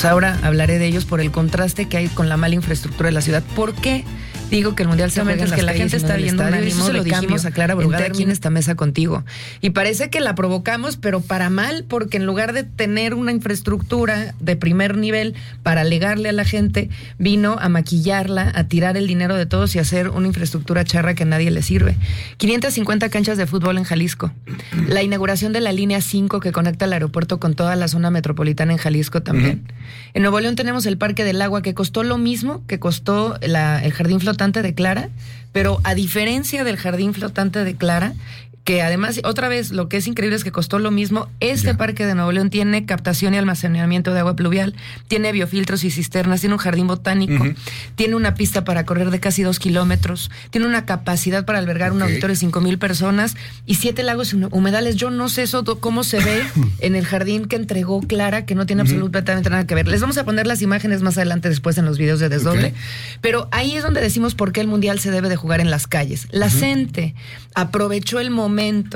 pues ahora hablaré de ellos por el contraste que hay con la mala infraestructura de la ciudad. ¿Por qué digo que el Mundial se juega en las calles? Es que la gente está viendo un ánimo de cambio a Clara Brugada aquí en esta mesa contigo. Y parece que la provocamos, pero para mal, porque en lugar de tener una infraestructura de primer nivel para alegarle a la gente, vino a maquillarla, a tirar el dinero de todos y hacer una infraestructura charra que a nadie le sirve. 550 canchas de fútbol en Jalisco. La inauguración de la línea 5 que conecta el aeropuerto con toda la zona metropolitana en Jalisco también. En Nuevo León tenemos el Parque del Agua, que costó lo mismo que costó el Jardín Flotante de Clara, pero a diferencia del Jardín Flotante de Clara, que además, otra vez, lo que es increíble es que costó lo mismo. Parque de Nuevo León tiene captación y almacenamiento de agua pluvial, tiene biofiltros y cisternas, tiene un jardín botánico, tiene una pista para correr de casi 2 kilómetros, tiene una capacidad para albergar un auditorio de 5,000 personas y 7 lagos y humedales. Yo no sé eso cómo se ve en el jardín que entregó Clara, que no tiene absolutamente nada que ver. Les vamos a poner las imágenes más adelante después en los videos de Desdoble, pero ahí es donde decimos por qué el Mundial se debe de jugar en las calles. La gente aprovechó el momento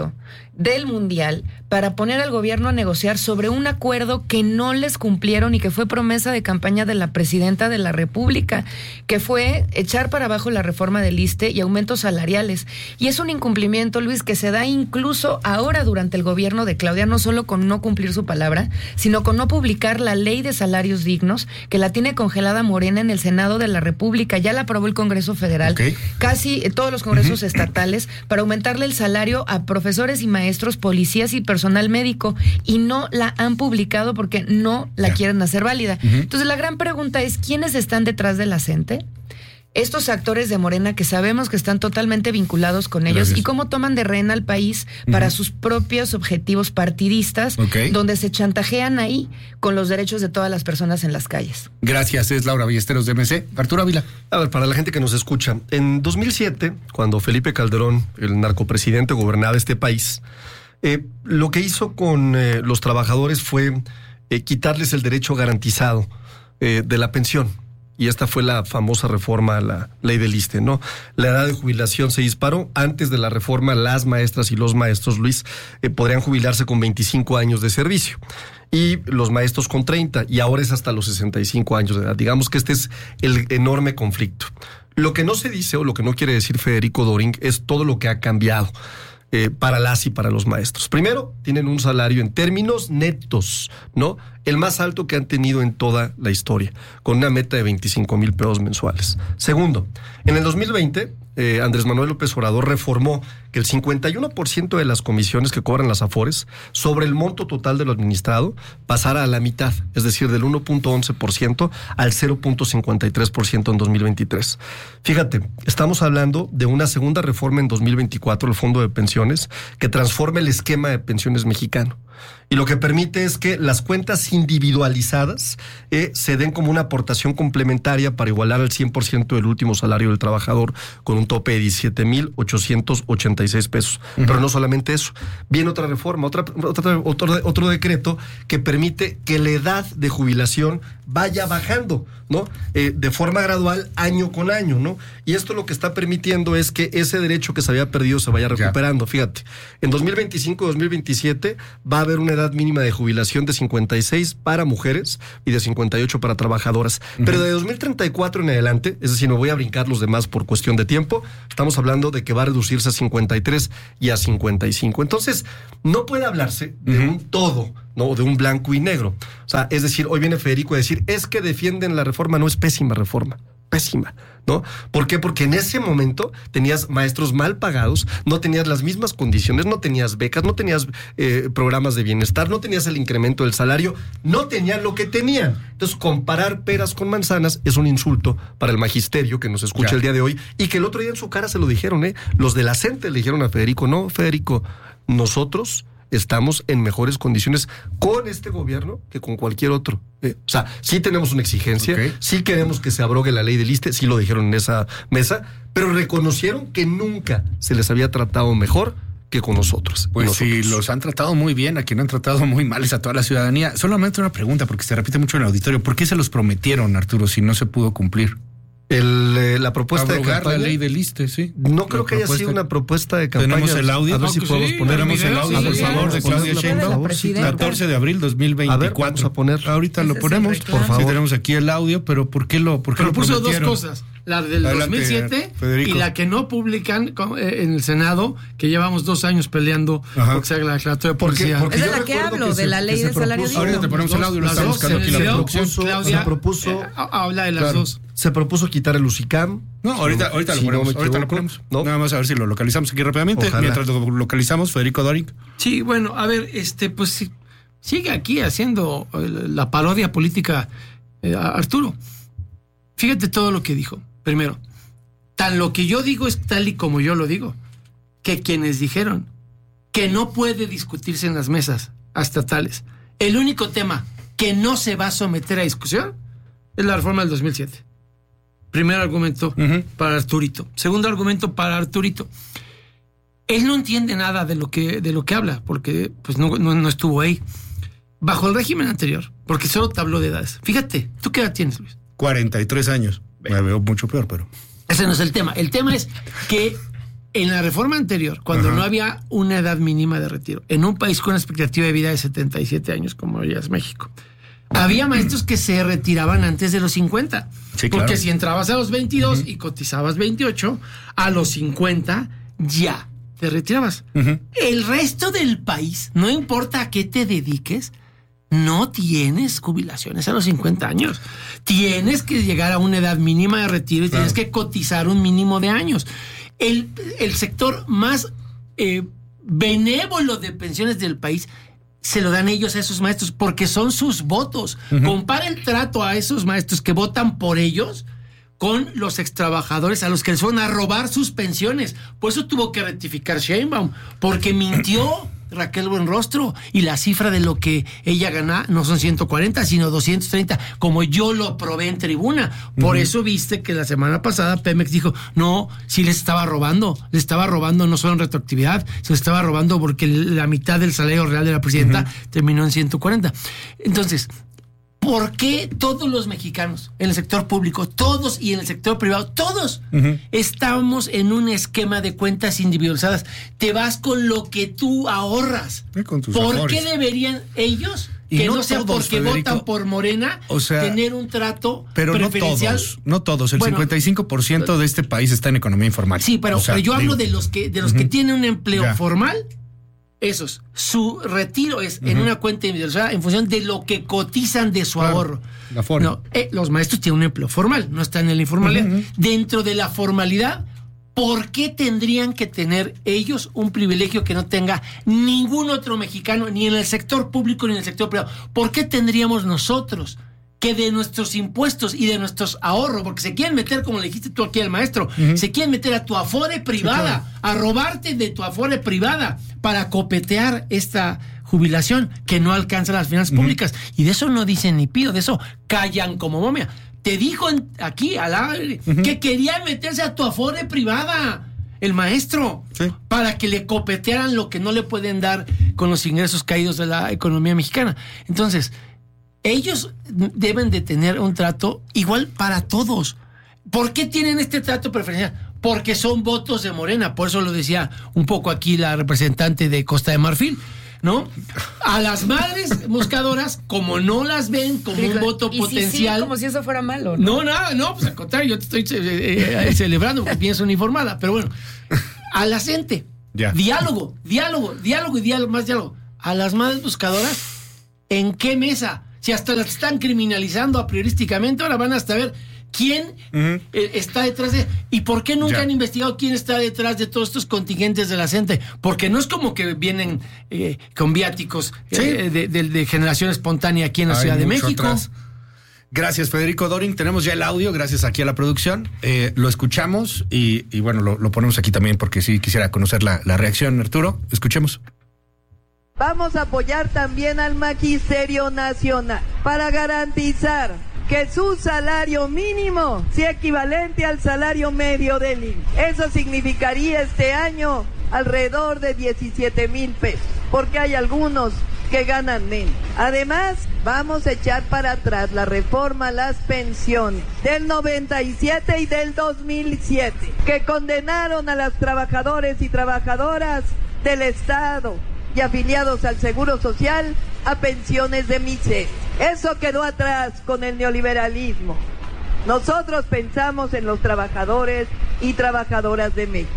del Mundial para poner al gobierno a negociar sobre un acuerdo que no les cumplieron y que fue promesa de campaña de la presidenta de la República, que fue echar para abajo la reforma del ISSSTE y aumentos salariales. Y es un incumplimiento, Luis, que se da incluso ahora durante el gobierno de Claudia, no solo con no cumplir su palabra, sino con no publicar la ley de salarios dignos, que la tiene congelada Morena en el Senado de la República. Ya la aprobó el Congreso Federal, casi todos los congresos estatales, para aumentarle el salario a profesores y maestros, policías y personal médico, y no la han publicado porque no la quieren hacer válida. Entonces la gran pregunta es, ¿quiénes están detrás de la CENTE? Estos actores de Morena que sabemos que están totalmente vinculados con ellos. Gracias. Y cómo toman de rehén al país para sus propios objetivos partidistas, donde se chantajean ahí con los derechos de todas las personas en las calles. Gracias, es Laura Ballesteros de MC. Arturo Ávila. A ver, para la gente que nos escucha, en 2007, cuando Felipe Calderón, el narcopresidente, gobernaba este país, lo que hizo con los trabajadores fue quitarles el derecho garantizado de la pensión. Y esta fue la famosa reforma a la ley del ISSSTE, ¿no? La edad de jubilación se disparó. Antes de la reforma, las maestras y los maestros, Luis, podrían jubilarse con 25 años de servicio. Y los maestros con 30. Y ahora es hasta los 65 años de edad. Digamos que este es el enorme conflicto. Lo que no se dice, o lo que no quiere decir Federico Doring, es todo lo que ha cambiado para las y para los maestros. Primero, tienen un salario en términos netos, ¿no? El más alto que han tenido en toda la historia, con una meta de 25,000 pesos mensuales. Segundo, en el 2020, Andrés Manuel López Obrador reformó que el 51% de las comisiones que cobran las Afores sobre el monto total de lo administrado pasara a la mitad, es decir, del 1.11% al 0.53% en 2023. Fíjate, estamos hablando de una segunda reforma en 2024, el Fondo de Pensiones, que transforma el esquema de pensiones mexicano. Y lo que permite es que las cuentas individualizadas se den como una aportación complementaria para igualar al 100% del último salario del trabajador, con un tope de 17,886 pesos. Pero no solamente eso. Viene otra reforma, otro decreto que permite que la edad de jubilación vaya bajando, ¿no? De forma gradual, año con año, ¿no? Y esto lo que está permitiendo es que ese derecho que se había perdido se vaya recuperando. Fíjate, en 2025-2027 va a haber una edad mínima de jubilación de 56 para mujeres y de 58 para trabajadoras. Pero de 2034 en adelante, es decir, no voy a brincar los demás por cuestión de tiempo, estamos hablando de que va a reducirse a 53 y a 55. Entonces, no puede hablarse de un todo, ¿no? De un blanco y negro. O sea, es decir, hoy viene Federico a decir, es que defienden la reforma. No, es pésima reforma. Pésima, ¿no? ¿Por qué? Porque en ese momento tenías maestros mal pagados, no tenías las mismas condiciones, no tenías becas, no tenías programas de bienestar, no tenías el incremento del salario, no tenían lo que tenían. Entonces, comparar peras con manzanas es un insulto para el magisterio que nos escucha el día de hoy, y que el otro día en su cara se lo dijeron, los de la CENTE le dijeron a Federico, no, Federico, nosotros estamos en mejores condiciones con este gobierno que con cualquier otro. O sea, sí tenemos una exigencia, sí queremos que se abrogue la ley del ISSSTE, sí lo dijeron en esa mesa, pero reconocieron que nunca se les había tratado mejor que con nosotros. Pues sí, los han tratado muy bien, a quien han tratado muy mal es a toda la ciudadanía. Solamente una pregunta, porque se repite mucho en el auditorio. ¿Por qué se los prometieron, Arturo, si no se pudo cumplir? La propuesta de campaña, la ley del ISSSTE, sí. No creo que haya sido una propuesta de campaña. Tenemos el audio. A ver si podemos poner. Tenemos el audio, por favor, de Claudia Sheinbaum. 14 de abril 2024. A ver, vamos a poner. Ahorita lo ponemos, por favor. Sí, tenemos aquí el audio, pero ¿por qué lo puso dos cosas. La del 2007 y la que no publican en el Senado, que llevamos 2 años peleando porque se haga la declaratoria de policía. Es de la que hablo, de la ley del salario mínimo. Ahorita te ponemos el audio, lo está buscando aquí la producción. Claudia habla de las dos. Se propuso quitar el UCICAM. No, ahorita lo ponemos. ¿No? Nada más a ver si lo localizamos aquí rápidamente. Ojalá. Mientras lo localizamos, Federico Doring. Sí, bueno, a ver, pues sigue aquí haciendo la parodia política Arturo. Fíjate todo lo que dijo. Primero, tan lo que yo digo es tal y como yo lo digo, que quienes dijeron que no puede discutirse en las mesas estatales, el único tema que no se va a someter a discusión es la reforma del 2007. Primer argumento para Arturito. Segundo argumento para Arturito. Él no entiende nada de lo que habla, porque pues no estuvo ahí. Bajo el régimen anterior, porque solo te habló de edades. Fíjate, ¿tú qué edad tienes, Luis? 43 años. Me veo mucho peor, pero... Ese no es el tema. El tema es que en la reforma anterior, cuando no había una edad mínima de retiro, en un país con una expectativa de vida de 77 años, como ya es México, había maestros que se retiraban antes de los 50. Sí, porque claro. Si entrabas a los 22 y cotizabas 28, a los 50 ya te retirabas. El resto del país, no importa a qué te dediques, no tienes jubilaciones a los 50 años. Tienes que llegar a una edad mínima de retiro y tienes que cotizar un mínimo de años. El sector más benévolo de pensiones del país se lo dan ellos a esos maestros porque son sus votos. Compara el trato a esos maestros que votan por ellos con los extrabajadores a los que les fueron a robar sus pensiones. Por eso tuvo que rectificar Sheinbaum, porque mintió Raquel Buenrostro, y la cifra de lo que ella gana no son 140, sino 230, como yo lo probé en tribuna. Por eso viste que la semana pasada Pemex dijo, no, sí les estaba robando no solo en retroactividad, se les estaba robando porque la mitad del salario real de la presidenta terminó en 140. Entonces, ¿por qué todos los mexicanos en el sector público, todos, y en el sector privado, todos estamos en un esquema de cuentas individualizadas? Te vas con lo que tú ahorras. ¿Por qué deberían ellos, que no sea porque Federico, votan por Morena, tener un trato preferencial? No todos. El 55% de este país está en economía informal. Sí, pero yo hablo de los que tienen un empleo formal. Esos, su retiro es en una cuenta individualizada en función de lo que cotizan de su ahorro. No, los maestros tienen un empleo formal, no están en la informalidad. Dentro de la formalidad, ¿por qué tendrían que tener ellos un privilegio que no tenga ningún otro mexicano, ni en el sector público ni en el sector privado? ¿Por qué tendríamos nosotros que de nuestros impuestos y de nuestros ahorros, porque se quieren meter, como le dijiste tú aquí al maestro, se quieren meter a tu afore privada, a robarte de tu afore privada para copetear esta jubilación que no alcanza las finanzas públicas? Y de eso no dicen ni pido, de eso callan como momia. Te dijo aquí al aire que querían meterse a tu afore privada, el maestro, para que le copetearan lo que no le pueden dar con los ingresos caídos de la economía mexicana. Entonces, ellos deben de tener un trato igual para todos. ¿Por qué tienen este trato preferencial? Porque son votos de Morena. Por eso lo decía un poco aquí la representante de Costa de Marfil, ¿no? A las madres buscadoras, como no las ven como un voto potencial. Sí, como si eso fuera malo, ¿no? No, pues al contrario, yo te estoy celebrando porque tienes una informada. Pero bueno, a la gente, diálogo, más diálogo. A las madres buscadoras, ¿en qué mesa? Si hasta las están criminalizando a priorísticamente, ahora van hasta ver quién está detrás de... ¿Y por qué nunca han investigado quién está detrás de todos estos contingentes de la gente? Porque no es como que vienen con viáticos de generación espontánea aquí en la Ciudad de México. Atrás. Gracias, Federico Doring. Tenemos ya el audio, gracias aquí a la producción. Lo escuchamos y bueno, lo ponemos aquí también porque sí quisiera conocer la reacción, Arturo. Escuchemos. Vamos a apoyar también al Magisterio Nacional para garantizar que su salario mínimo sea equivalente al salario medio del IMSS. Eso significaría este año alrededor de 17,000 pesos, porque hay algunos que ganan menos. Además, vamos a echar para atrás la reforma a las pensiones del 97 y del 2007, que condenaron a los trabajadores y trabajadoras del Estado y afiliados al Seguro Social a pensiones de miseria. Eso quedó atrás con el neoliberalismo. Nosotros pensamos en los trabajadores y trabajadoras de México.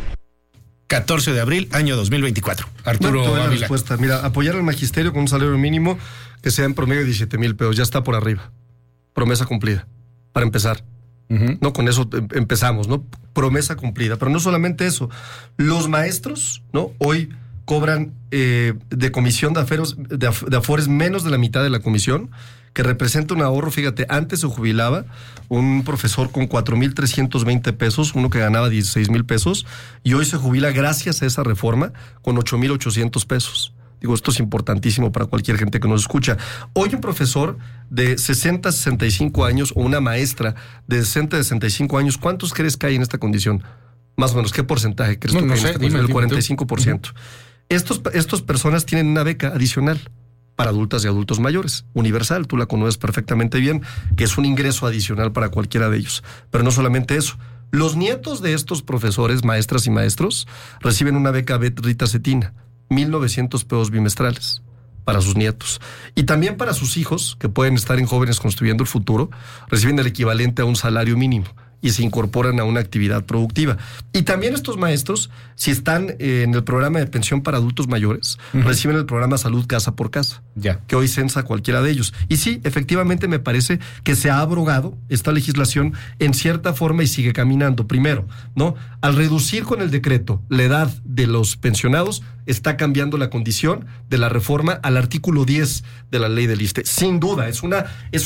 14 de abril, año 2024. Arturo Ávila. La respuesta. Mira, apoyar al magisterio con un salario mínimo que sea en promedio de 17,000 pesos. Ya está por arriba. Promesa cumplida. Para empezar. No, con eso empezamos, ¿no? Promesa cumplida. Pero no solamente eso. Los maestros, ¿no? Hoy cobran de comisión de afores menos de la mitad de la comisión, que representa un ahorro. Fíjate, antes se jubilaba un profesor con 4,320 pesos, uno que ganaba 16,000 pesos, y hoy se jubila gracias a esa reforma con 8,800 pesos. Digo, esto es importantísimo para cualquier gente que nos escucha. Hoy un profesor de 60, 65 años o una maestra de 60, 65 años, ¿cuántos crees que hay en esta condición? Más o menos, ¿qué porcentaje crees tú que hay en esta condición? El 45%. Estas personas tienen una beca adicional para adultas y adultos mayores, universal, tú la conoces perfectamente bien, que es un ingreso adicional para cualquiera de ellos. Pero no solamente eso, los nietos de estos profesores, maestras y maestros, reciben una beca Rita Cetina, 1,900 pesos bimestrales para sus nietos. Y también para sus hijos, que pueden estar en Jóvenes Construyendo el Futuro, reciben el equivalente a un salario mínimo y se incorporan a una actividad productiva. Y también estos maestros, si están en el programa de pensión para adultos mayores, reciben el programa Salud Casa por Casa, que hoy censa cualquiera de ellos. Y sí, efectivamente me parece que se ha abrogado esta legislación en cierta forma y sigue caminando. Primero, ¿no? Al reducir con el decreto la edad de los pensionados, está cambiando la condición de la reforma al artículo 10 de la ley del ISSSTE. Sin duda, es una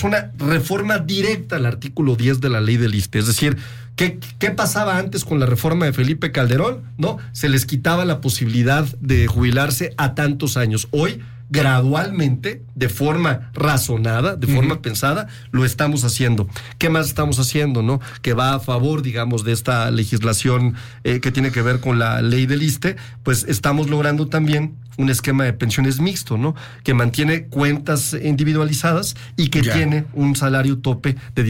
reforma directa al artículo 10 de la ley del ISSSTE. Es decir, ¿qué pasaba antes con la reforma de Felipe Calderón? ¿No? Se les quitaba la posibilidad de jubilarse a tantos años. Hoy, gradualmente, de forma razonada, de forma pensada, lo estamos haciendo. ¿Qué más estamos haciendo, no? Que va a favor, digamos, de esta legislación que tiene que ver con la ley del ISSSTE, pues estamos logrando también un esquema de pensiones mixto, ¿no? Que mantiene cuentas individualizadas y que tiene un salario tope de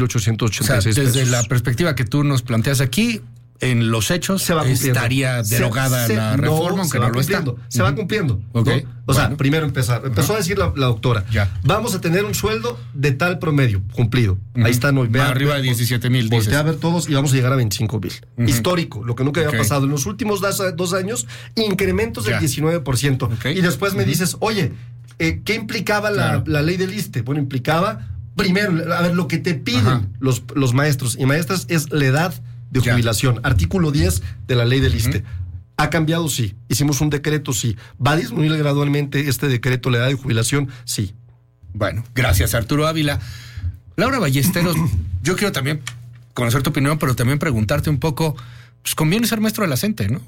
17,886 pesos. Desde la perspectiva que tú nos planteas aquí, en los hechos se va estaría derogada la reforma, aunque no lo está. Se va cumpliendo. Okay. ¿No? O sea, primero empezó a decir la doctora, vamos a tener un sueldo de tal promedio, cumplido. Ahí están hoy. Arriba de 17,000, dices. Voltea a ver todos y vamos a llegar a 25,000. Histórico, lo que nunca había pasado. En los últimos 2 años, incrementos del 19%. Y después me dices, oye, ¿qué implicaba la ley del ISSSTE? Bueno, implicaba, primero, a ver, lo que te piden los maestros y maestras es la edad de jubilación, artículo 10 de la ley del ISSSTE. ¿Ha cambiado? Sí. Hicimos un decreto, sí. ¿Va a disminuir gradualmente este decreto la edad de jubilación? Sí. Bueno, gracias, Arturo Ávila. Laura Ballesteros, yo quiero también conocer tu opinión, pero también preguntarte un poco, pues conviene ser maestro de la CENTE, ¿no?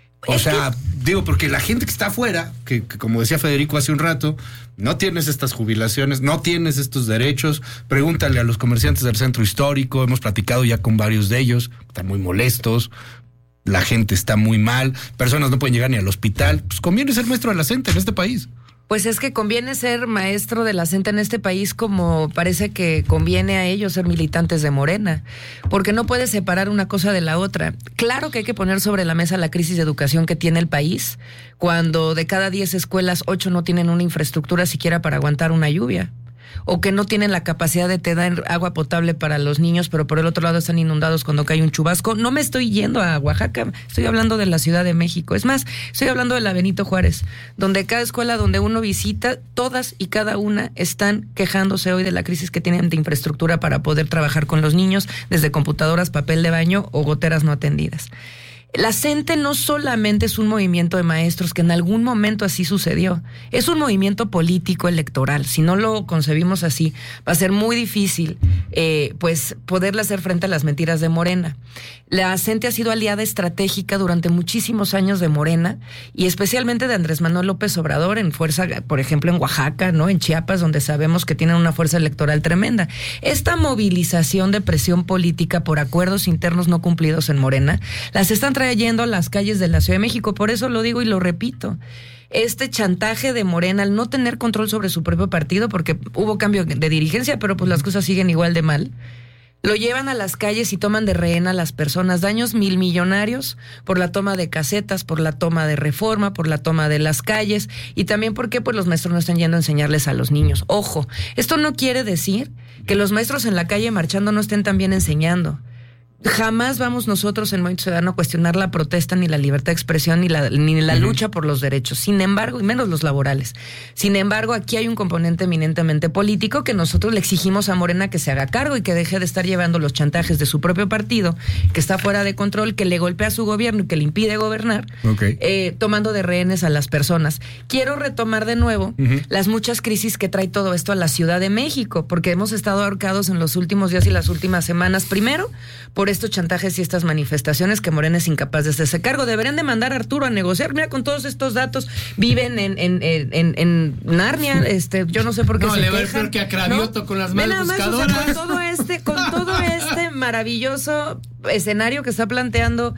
O sea, digo, porque la gente que está afuera, que como decía Federico hace un rato, no tienes estas jubilaciones, no tienes estos derechos. Pregúntale a los comerciantes del centro histórico, hemos platicado ya con varios de ellos, están muy molestos, la gente está muy mal, personas no pueden llegar ni al hospital. Pues conviene ser maestro de la CENTE en este país. Pues es que conviene ser maestro de la CENTE en este país como parece que conviene a ellos ser militantes de Morena, porque no puedes separar una cosa de la otra. Claro que hay que poner sobre la mesa la crisis de educación que tiene el país, cuando de cada 10 escuelas, 8 no tienen una infraestructura siquiera para aguantar una lluvia, o que no tienen la capacidad de te dar agua potable para los niños, pero por el otro lado están inundados cuando cae un chubasco. No me estoy yendo a Oaxaca, estoy hablando de la Ciudad de México. Es más, estoy hablando de la Benito Juárez, donde cada escuela donde uno visita, todas y cada una están quejándose hoy de la crisis que tienen de infraestructura para poder trabajar con los niños, desde computadoras, papel de baño o goteras no atendidas. La CENTE no solamente es un movimiento de maestros, que en algún momento así sucedió, es un movimiento político electoral. Si no lo concebimos así, va a ser muy difícil pues poderle hacer frente a las mentiras de Morena. La CENTE ha sido aliada estratégica durante muchísimos años de Morena, y especialmente de Andrés Manuel López Obrador en fuerza, por ejemplo, en Oaxaca, ¿no? En Chiapas, donde sabemos que tienen una fuerza electoral tremenda. Esta movilización de presión política por acuerdos internos no cumplidos en Morena, las están trayendo a las calles de la Ciudad de México. Por eso lo digo y lo repito. Este chantaje de Morena al no tener control sobre su propio partido, porque hubo cambio de dirigencia, pero pues las cosas siguen igual de mal. Lo llevan a las calles y toman de rehén a las personas, daños millonarios por la toma de casetas, por la toma de Reforma, por la toma de las calles y también porque pues los maestros no están yendo a enseñarles a los niños. Ojo, esto no quiere decir que los maestros en la calle marchando no estén también enseñando. Jamás vamos nosotros en Movimiento Ciudadano a cuestionar la protesta, ni la libertad de expresión, ni la lucha por los derechos. Sin embargo, y menos los laborales. Sin embargo, aquí hay un componente eminentemente político que nosotros le exigimos a Morena que se haga cargo y que deje de estar llevando los chantajes de su propio partido, que está fuera de control, que le golpea a su gobierno y que le impide gobernar, tomando de rehenes a las personas. Quiero retomar de nuevo las muchas crisis que trae todo esto a la Ciudad de México, porque hemos estado ahorcados en los últimos días y las últimas semanas. Primero, por estos chantajes y estas manifestaciones que Morena es incapaz de hacerse cargo. Deberían de mandar a Arturo a negociar. Mira, con todos estos datos, viven en Narnia, yo no sé por qué se quejan. No, le va a decir que a Cravioto, ¿no? Con las mal buscadoras. O sea, con todo este maravilloso escenario que está planteando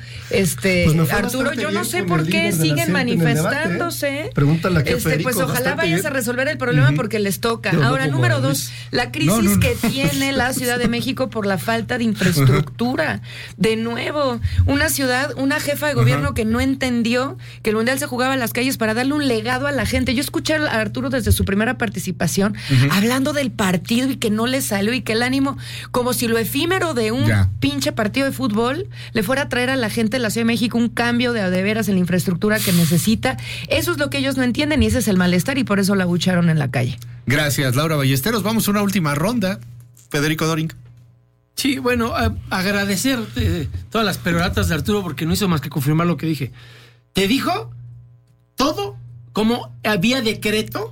Arturo, yo no sé por qué siguen manifestándose. Pregúntale aquí a Federico. Pues ojalá vayas a resolver el problema porque les toca. Ahora, número 2, la crisis que tiene la Ciudad de México por la falta de infraestructura. De nuevo, una jefa de gobierno que no entendió que el Mundial se jugaba en las calles para darle un legado a la gente. Yo escuché a Arturo desde su primera participación hablando del partido y que no le salió y que el ánimo, como si lo efímero de un pinche partido de fútbol le fuera a traer a la gente de la Ciudad de México un cambio de veras en la infraestructura que necesita. Eso es lo que ellos no entienden y ese es el malestar y por eso la abucharon en la calle. Gracias, Laura Ballesteros. Vamos a una última ronda. Federico Doring. Sí, bueno, agradecer todas las peroratas de Arturo porque no hizo más que confirmar lo que dije. Te dijo todo, como había decreto,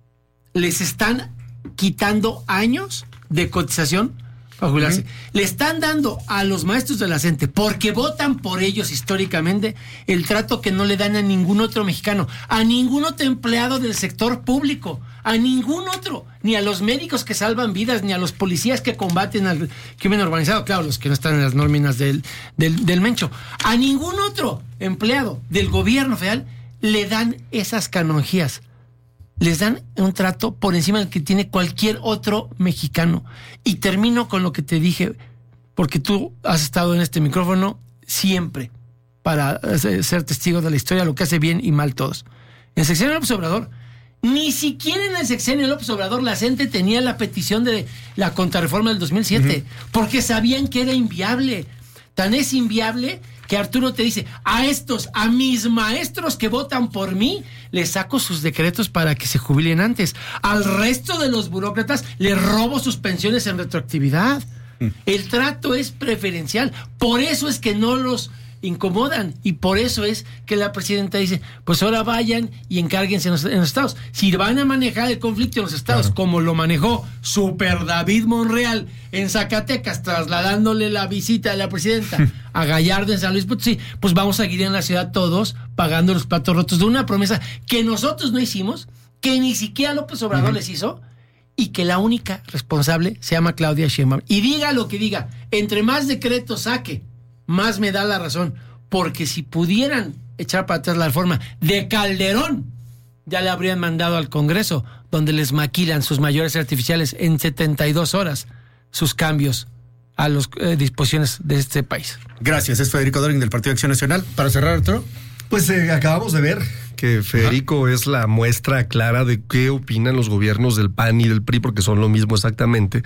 les están quitando años de cotización para jubilarse. Le están dando a los maestros de la CENTE, porque votan por ellos históricamente, el trato que no le dan a ningún otro mexicano, a ningún otro empleado del sector público, a ningún otro, ni a los médicos que salvan vidas, ni a los policías que combaten al crimen organizado, claro, los que no están en las nóminas del Mencho, a ningún otro empleado del gobierno federal le dan esas canonjías. Les dan un trato por encima del que tiene cualquier otro mexicano. Y termino con lo que te dije, porque tú has estado en este micrófono siempre para ser testigo de la historia, lo que hace bien y mal todos. En el sexenio López Obrador, ni siquiera en el sexenio López Obrador la gente tenía la petición de la contrarreforma del 2007, porque sabían que era inviable. Tan es inviable que Arturo te dice, a mis maestros que votan por mí, les saco sus decretos para que se jubilen antes. Al resto de los burócratas les robo sus pensiones en retroactividad. El trato es preferencial. Por eso es que no los incomodan y por eso es que la presidenta dice, pues ahora vayan y encárguense en los estados. Si van a manejar el conflicto en los estados, como lo manejó Super David Monreal en Zacatecas, trasladándole la visita de la presidenta a Gallardo en San Luis Potosí, pues vamos a seguir en la ciudad todos pagando los platos rotos de una promesa que nosotros no hicimos, que ni siquiera López Obrador les hizo, y que la única responsable se llama Claudia Sheinbaum. Y diga lo que diga, entre más decretos saque, más me da la razón, porque si pudieran echar para atrás la reforma de Calderón, ya le habrían mandado al Congreso, donde les maquilan sus mayores artificiales en 72 horas sus cambios a las disposiciones de este país. Gracias, es Federico Doring del Partido Acción Nacional. Para cerrar, Arturo. Pues acabamos de ver que Federico es la muestra clara de qué opinan los gobiernos del PAN y del PRI, porque son lo mismo exactamente,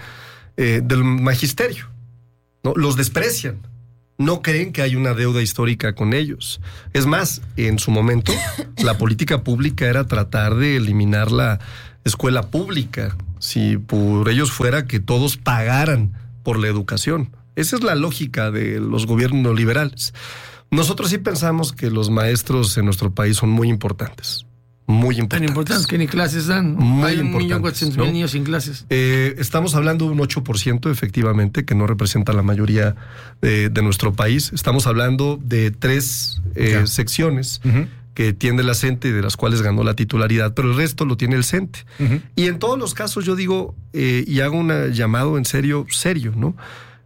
del magisterio. ¿No? Los desprecian. No creen que hay una deuda histórica con ellos. Es más, en su momento, la política pública era tratar de eliminar la escuela pública. Si por ellos fuera que todos pagaran por la educación. Esa es la lógica de los gobiernos neoliberales. Nosotros sí pensamos que los maestros en nuestro país son muy importantes. Muy importantes. Tan importantes que ni clases dan. Muy Hay importantes. 1.400.000 niños sin clases. Estamos hablando de un 8%, efectivamente, que no representa la mayoría de nuestro país. Estamos hablando de 3 secciones que tiene la CENTE, de las cuales ganó la titularidad, pero el resto lo tiene el CENTE. Y en todos los casos yo digo, y hago un llamado en serio, ¿no?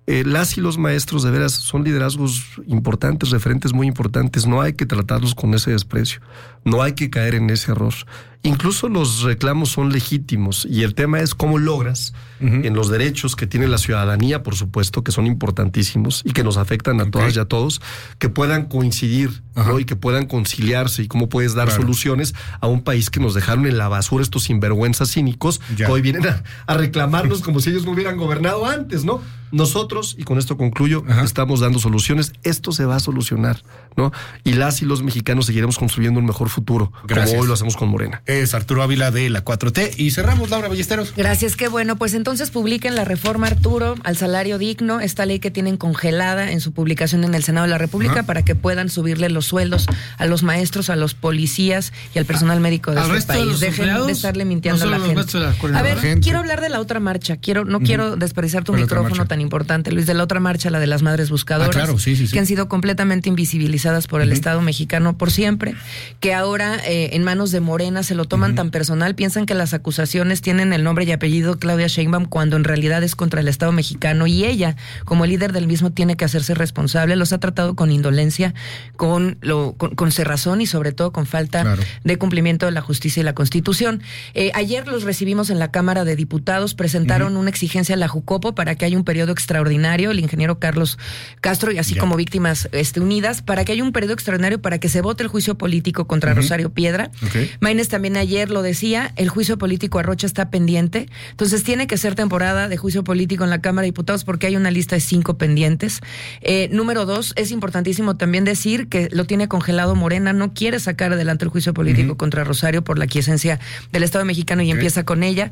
Las y los maestros de veras son liderazgos importantes, referentes muy importantes. No hay que tratarlos con ese desprecio. No hay que caer en ese error. Incluso los reclamos son legítimos y el tema es cómo logras en los derechos que tiene la ciudadanía, por supuesto, que son importantísimos y que nos afectan a todas y a todos, que puedan coincidir, ¿no? Y que puedan conciliarse, y cómo puedes dar soluciones a un país que nos dejaron en la basura estos sinvergüenzas cínicos que hoy vienen a reclamarnos como si ellos no hubieran gobernado antes, ¿no? Nosotros, y con esto concluyo, estamos dando soluciones. Esto se va a solucionar, ¿no? Y las y los mexicanos seguiremos construyendo un mejor futuro, como hoy lo hacemos con Morena. Es Arturo Ávila de la 4T. Y cerramos, Laura Ballesteros. Gracias, qué bueno. Pues entonces publiquen la reforma, Arturo, al salario digno, esta ley que tienen congelada en su publicación en el Senado de la República, para que puedan subirle los sueldos a los maestros, a los policías y al personal médico de este país. Dejen de estarle mintiendo a la gente. A ver, quiero hablar de la otra marcha. No quiero desperdiciar tu micrófono tan importante, Luis, de la otra marcha, la de las madres buscadoras, que han sido completamente invisibilizadas por el Estado mexicano por siempre, que ahora en manos de Morena se lo toman tan personal, piensan que las acusaciones tienen el nombre y apellido Claudia Sheinbaum, cuando en realidad es contra el Estado mexicano, y ella, como líder del mismo, tiene que hacerse responsable. Los ha tratado con indolencia, con cerrazón y sobre todo con falta de cumplimiento de la justicia y la Constitución. Ayer los recibimos en la Cámara de Diputados, presentaron una exigencia a la Jucopo para que haya un periodo extraordinario, el ingeniero Carlos Castro y así como Víctimas Unidas, para que haya un periodo extraordinario para que se vote el juicio político contra Rosario Piedra. Maínez también ayer lo decía, el juicio político a Rocha está pendiente, entonces tiene que ser temporada de juicio político en la Cámara de Diputados porque hay una lista de 5 pendientes. Número 2, es importantísimo también decir que lo tiene congelado Morena, no quiere sacar adelante el juicio político contra Rosario por la quiesencia del Estado mexicano y empieza con ella.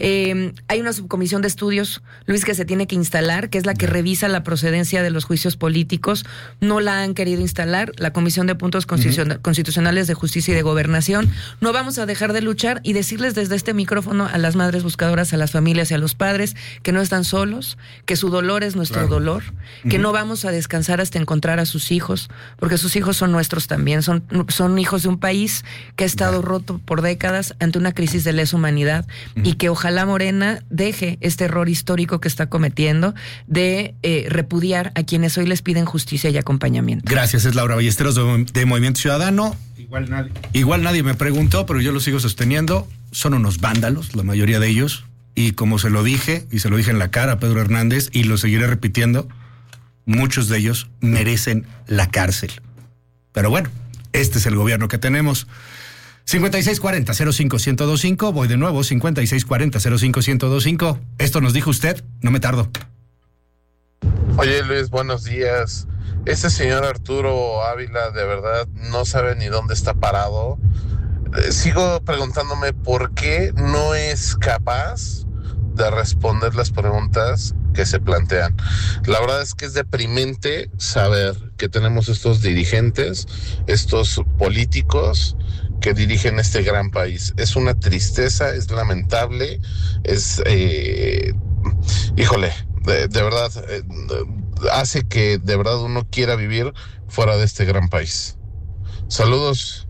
Hay una subcomisión de estudios, Luis, que se tiene que instalar, que es la que revisa la procedencia de los juicios políticos. No la han querido instalar. La Comisión de Puntos Constitucionales de Justicia y de Gobernación. No vamos a dejar de luchar y decirles desde este micrófono a las madres buscadoras, a las familias y a los padres que no están solos, que su dolor es nuestro dolor, que no vamos a descansar hasta encontrar a sus hijos, porque sus hijos son nuestros también. Son hijos de un país que ha estado roto por décadas ante una crisis de lesa humanidad y que ojalá Morena deje este error histórico que está cometiendo de repudiar a quienes hoy les piden justicia y acompañamiento. Gracias, es Laura Ballesteros de Movimiento Ciudadano. Igual nadie me preguntó, pero yo lo sigo sosteniendo. Son unos vándalos, la mayoría de ellos. Y como se lo dije, y se lo dije en la cara a Pedro Hernández, y lo seguiré repitiendo, muchos de ellos merecen la cárcel. Pero bueno, este es el gobierno que tenemos. 5640-05-1025, voy de nuevo, 5640-05-1025. Esto nos dijo usted, no me tardo. Oye Luis, buenos días. Ese señor Arturo Ávila de verdad no sabe ni dónde está parado. Sigo preguntándome por qué no es capaz de responder las preguntas que se plantean. La verdad es que es deprimente saber que tenemos estos dirigentes, estos políticos que dirigen este gran país. Es una tristeza, es lamentable, es híjole, de verdad hace que de verdad uno quiera vivir fuera de este gran país. Saludos.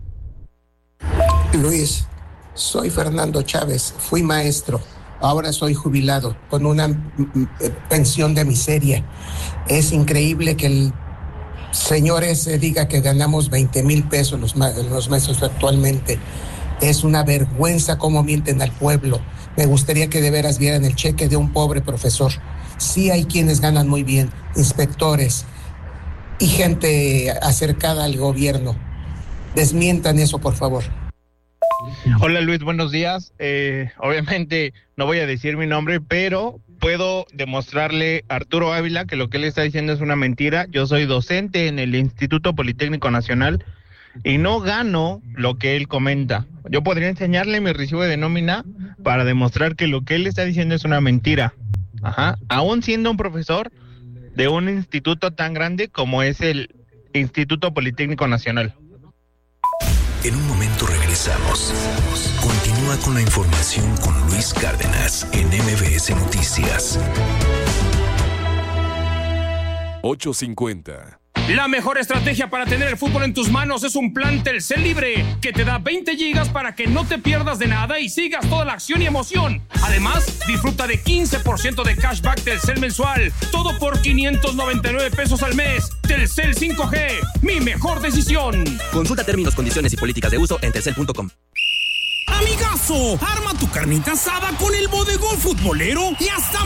Luis, soy Fernando Chávez, fui maestro, ahora soy jubilado con una pensión de miseria. Es increíble que el señor ese diga que ganamos 20,000 pesos los maestros actualmente. Es una vergüenza cómo mienten al pueblo. Me gustaría que de veras vieran el cheque de un pobre profesor. Sí hay quienes ganan muy bien, inspectores y gente acercada al gobierno. Desmientan eso, por favor. Hola Luis, buenos días. Obviamente no voy a decir mi nombre, pero puedo demostrarle a Arturo Ávila que lo que él está diciendo es una mentira. Yo soy docente en el Instituto Politécnico Nacional y no gano lo que él comenta. Yo podría enseñarle mi recibo de nómina para demostrar que lo que él está diciendo es una mentira. Aún siendo un profesor de un instituto tan grande como es el Instituto Politécnico Nacional. En un momento regresamos. Continúa con la información con Luis Cárdenas en MBS Noticias. 8:50. La mejor estrategia para tener el fútbol en tus manos es un plan Telcel Libre, que te da 20 gigas para que no te pierdas de nada y sigas toda la acción y emoción. Además, disfruta de 15% de cashback Telcel mensual, todo por 599 pesos al mes. Telcel 5G, mi mejor decisión. Consulta términos, condiciones y políticas de uso en telcel.com. Amigazo, arma tu carnita asada con el Bodegón Futbolero y hasta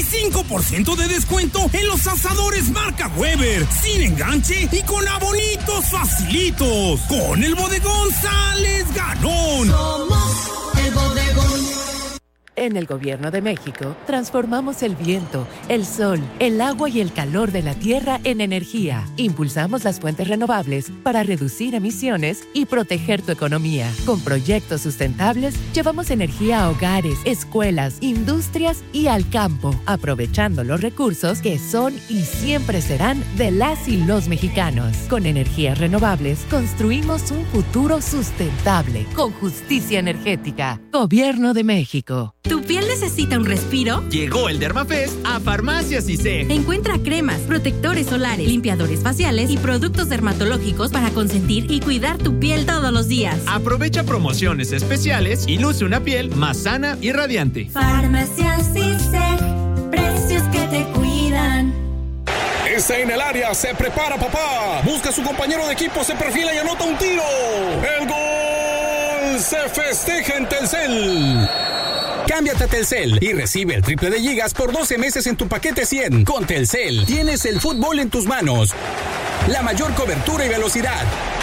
25% de descuento en los asadores marca Weber, sin enganche y con abonitos facilitos. Con el Bodegón sales ganón. Somos el Bodegón. En el Gobierno de México, transformamos el viento, el sol, el agua y el calor de la tierra en energía. Impulsamos las fuentes renovables para reducir emisiones y proteger tu economía. Con proyectos sustentables, llevamos energía a hogares, escuelas, industrias y al campo, aprovechando los recursos que son y siempre serán de las y los mexicanos. Con energías renovables, construimos un futuro sustentable, con justicia energética. Gobierno de México. ¿Tu piel necesita un respiro? Llegó el Dermafest a Farmacias ICE. Encuentra cremas, protectores solares, limpiadores faciales y productos dermatológicos para consentir y cuidar tu piel todos los días. Aprovecha promociones especiales y luce una piel más sana y radiante. Farmacias ICE, precios que te cuidan. Está en el área, se prepara papá. Busca a su compañero de equipo, se perfila y anota un tiro. ¡El gol! Se festeja en Telcel. Cámbiate a Telcel y recibe el triple de gigas por 12 meses en tu paquete 100. Con Telcel tienes el fútbol en tus manos. La mayor cobertura y velocidad.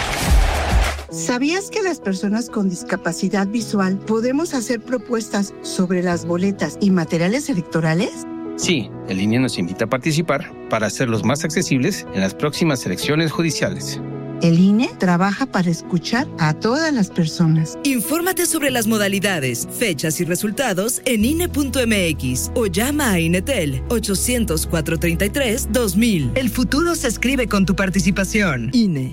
¿Sabías que las personas con discapacidad visual podemos hacer propuestas sobre las boletas y materiales electorales? Sí, el INE nos invita a participar para hacerlos más accesibles en las próximas elecciones judiciales. El INE trabaja para escuchar a todas las personas. Infórmate sobre las modalidades, fechas y resultados en INE.mx o llama a INETEL 800-433-2000. El futuro se escribe con tu participación. INE.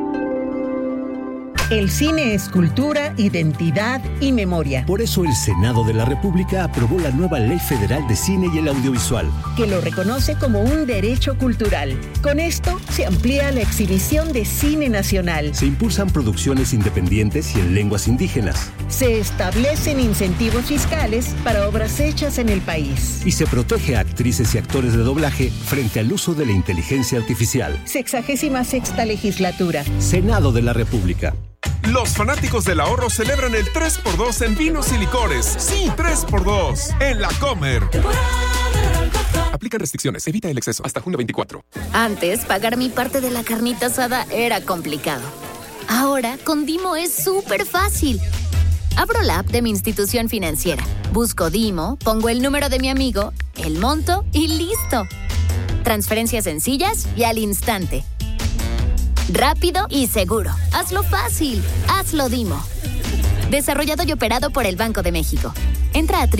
El cine es cultura, identidad y memoria. Por eso el Senado de la República aprobó la nueva Ley Federal de Cine y el Audiovisual, que lo reconoce como un derecho cultural. Con esto se amplía la exhibición de cine nacional. Se impulsan producciones independientes y en lenguas indígenas. Se establecen incentivos fiscales para obras hechas en el país. Y se protege a actrices y actores de doblaje frente al uso de la inteligencia artificial. 66ª legislatura. Senado de la República. Los fanáticos del ahorro celebran el 3x2 en vinos y licores. Sí, 3x2 en La Comer. Aplican restricciones, evita el exceso. Hasta junio 24. Antes, pagar mi parte de la carnita asada era complicado. Ahora, con Dimo es súper fácil. Abro la app de mi institución financiera, busco Dimo, pongo el número de mi amigo, el monto y listo. Transferencias sencillas y al instante. Rápido y seguro. Hazlo fácil. Hazlo Dimo. Desarrollado y operado por el Banco de México. Entra a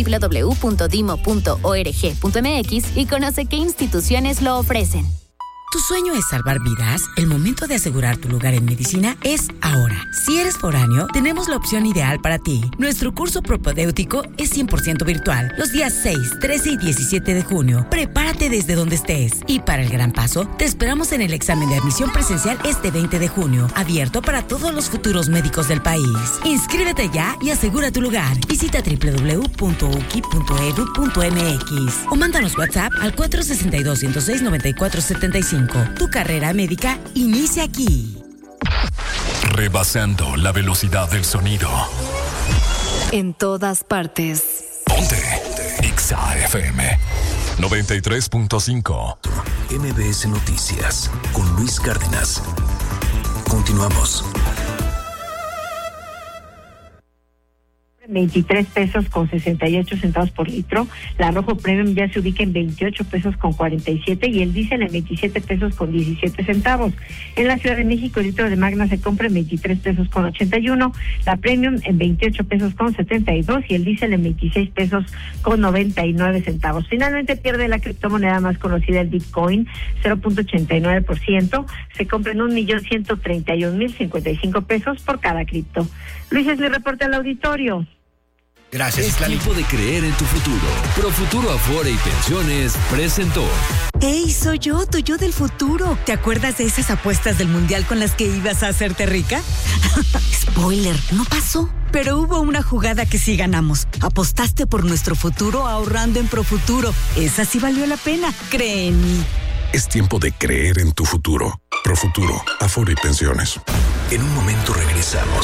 www.dimo.org.mx y conoce qué instituciones lo ofrecen. ¿Tu sueño es salvar vidas? El momento de asegurar tu lugar en medicina es ahora. Si eres foráneo, tenemos la opción ideal para ti. Nuestro curso propedéutico es 100% virtual, los días 6, 13 y 17 de junio. Prepárate desde donde estés. Y para el gran paso, te esperamos en el examen de admisión presencial este 20 de junio, abierto para todos los futuros médicos del país. Inscríbete ya y asegura tu lugar. Visita www.uki.edu.mx o mándanos WhatsApp al 462-106-9475. Tu carrera médica inicia aquí. Rebasando la velocidad del sonido. En todas partes. Ponte Exa FM 93.5. MBS Noticias con Luis Cárdenas. Continuamos. 23 pesos con 68 centavos por litro, la Rojo Premium ya se ubica en 28 pesos con 47 y el diésel en 27 pesos con 17 centavos. En la Ciudad de México el litro de Magna se compra en 23 pesos con 81, la Premium en 28 pesos con 72 y el diésel en 26 pesos con 99 centavos. Finalmente pierde la criptomoneda más conocida, el Bitcoin, 0.89%, se compra en 1.131.055 pesos por cada cripto. Luis, es mi reporte al auditorio. Gracias, Es Lali. tiempo de creer en tu futuro. Profuturo Afore y Pensiones presentó. ¡Hey, soy yo, tu yo del futuro! ¿Te acuerdas de esas apuestas del mundial con las que ibas a hacerte rica? Spoiler, no pasó. Pero hubo una jugada que sí ganamos. Apostaste por nuestro futuro ahorrando en Profuturo. Esa sí valió la pena. Cree en mí. Es tiempo de creer en tu futuro. Profuturo, Afore y Pensiones. En un momento regresamos.